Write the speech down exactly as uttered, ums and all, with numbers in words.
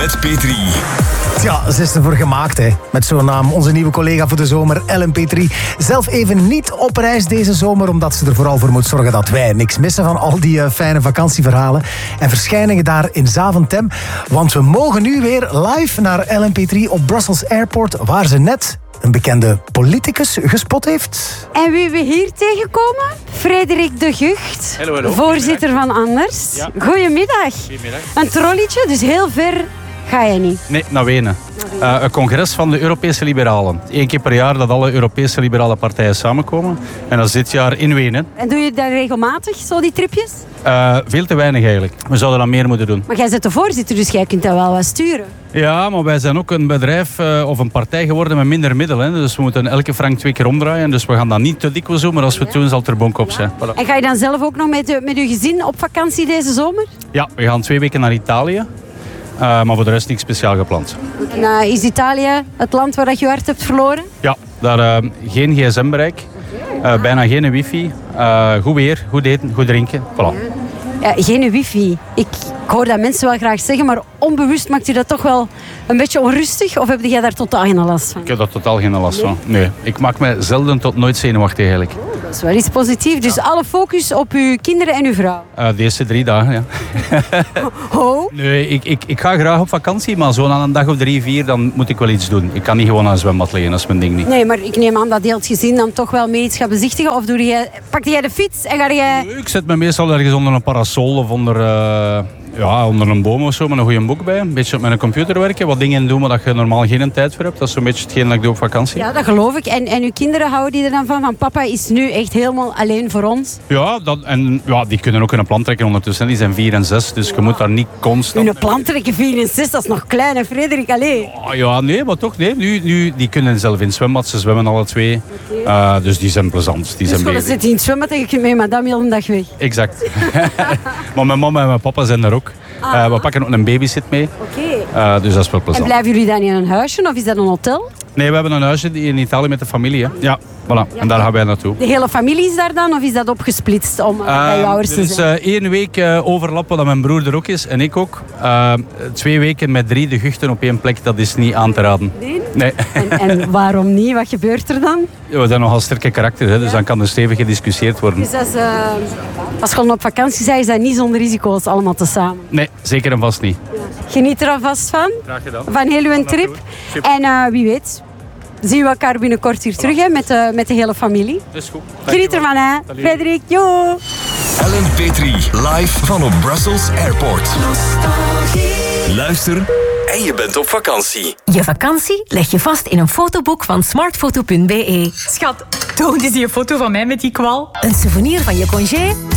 met Petri. Tja, ze is ervoor gemaakt, hè. Met zo'n naam. Onze nieuwe collega voor de zomer, Ellen Petri. Zelf even niet op reis deze zomer, omdat ze er vooral voor moet zorgen dat wij niks missen van al die uh, fijne vakantieverhalen en verschijningen daar in Zaventem. Want we mogen nu weer live naar Ellen Petri op Brussels Airport, waar ze net een bekende politicus gespot heeft. En wie we hier tegenkomen? Frederik de Gucht, Hallo, hallo. voorzitter van Anders. Ja. Goedemiddag. Goedemiddag. Een trolletje, dus heel ver ga je niet. Nee, naar Wenen. Uh, een congres van de Europese Liberalen. Eén keer per jaar dat alle Europese liberale partijen samenkomen. En dat is dit jaar in Wenen. En doe je dat regelmatig, zo die tripjes? Uh, veel te weinig eigenlijk. We zouden dat meer moeten doen. Maar jij bent de voorzitter, dus jij kunt dat wel wat sturen. Ja, maar wij zijn ook een bedrijf uh, of een partij geworden met minder middelen. Hè. Dus we moeten elke frank twee keer omdraaien. Dus we gaan dat niet te dikwijls doen, maar als we het doen zal het er bonk op zijn. Voilà. En ga je dan zelf ook nog met, met je gezin op vakantie deze zomer? Ja, we gaan twee weken naar Italië. Uh, maar voor de rest niks speciaal gepland. En, uh, is Italië het land waar je je hart hebt verloren? Ja, daar uh, geen gsm-bereik. Uh, bijna geen wifi. Uh, goed weer, goed eten, goed drinken. Voilà. Ja, geen wifi. Ik, ik hoor dat mensen wel graag zeggen, maar onbewust maakt je dat toch wel een beetje onrustig? Of heb jij daar totaal geen last van? Ik heb daar totaal geen last van. Nee, ik maak me zelden tot nooit zenuwachtig eigenlijk. Dat is wel iets positiefs. Dus alle focus op uw kinderen en uw vrouw? Uh, de eerste drie dagen, ja. Ho? Nee, ik, ik, ik ga graag op vakantie, maar zo na een dag of drie, vier, dan moet ik wel iets doen. Ik kan niet gewoon aan een zwembad liggen, dat is mijn ding niet. Nee, maar ik neem aan dat heel het gezin dan toch wel mee iets gaat bezichtigen. Of doe jij, pak jij de fiets en ga jij... Nee, ik zet me meestal ergens onder een parasol of onder, uh, ja, onder een boom of zo met een goede boek bij. Een beetje op mijn computer werken, wat dingen doen waar je normaal geen tijd voor hebt. Dat is zo'n beetje hetgeen dat ik doe op vakantie. Ja, dat geloof ik. En, en uw kinderen houden die er dan van? Van papa is nu echt helemaal alleen voor ons? Ja, dat, en ja, die kunnen ook een plan trekken ondertussen. Die zijn vier en zes, dus je moet daar niet constant... Een plan trekken, vier en zes, dat is nog klein, hè, Frederik? Allee. Oh, ja, nee, maar toch, nee. Nu, nu, die kunnen zelf in het zwembad, ze zwemmen alle twee. Uh, dus die zijn plezant, die zijn Dus bezig. zit hij in het zwembad en je kunt met madame heel de dag weg? Exact. Maar mijn mama en mijn papa zijn er ook. Ah. Uh, we pakken ook een babysit mee. Oké. Uh, dus dat is wel En plezant. blijven jullie dan in een huisje of is dat een hotel? Nee, we hebben een huisje in Italië met de familie. Hè. Ja, voilà. En daar gaan wij naartoe. De hele familie is daar dan of is dat opgesplitst om uh, bij je ouders te dus zijn? uh, één week uh, overlappen dat mijn broer er ook is en ik ook. Uh, twee weken met drie de Guchten op één plek, dat is niet aan te raden. Nee? Nee. En, en waarom niet? Wat gebeurt er dan? Ja, we zijn nogal sterke karakters, hè, dus dan kan er stevig gediscussieerd worden. Dus als, uh, als je gewoon op vakantie bent, is dat niet zonder risico's allemaal tezamen. Nee, zeker en vast niet. Geniet er alvast van. Graag gedaan. Van heel uw trip. En uh, wie weet, zien we elkaar binnenkort hier terug hè, met, de, met de hele familie. Dat is goed. Geniet ervan, hè. Frederik, jo. Ellen Petri, live van op Brussels Airport. Luister en je bent op vakantie. Je vakantie leg je vast in een fotoboek van smartfoto punt be. Schat, toon eens die foto van mij met die kwal. Een souvenir van je congé